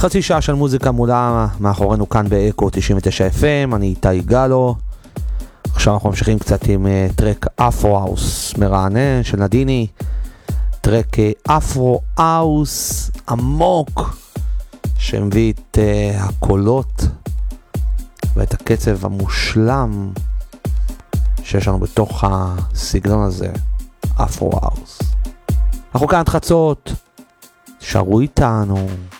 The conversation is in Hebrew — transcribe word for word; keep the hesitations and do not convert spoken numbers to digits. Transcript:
חצי שעה של מוזיקה מולה מאחורינו כאן באקו תשעים ותשע אף אם, אני איתי גלו. עכשיו אנחנו ממשיכים קצת עם uh, טרק אפרו-האוס מרענן של נדיני, טרק uh, אפרו-האוס עמוק שמביא את uh, הקולות ואת הקצב המושלם שיש לנו בתוך הסגנון הזה, אפרו-האוס. אנחנו כאן חצות, שרו איתנו.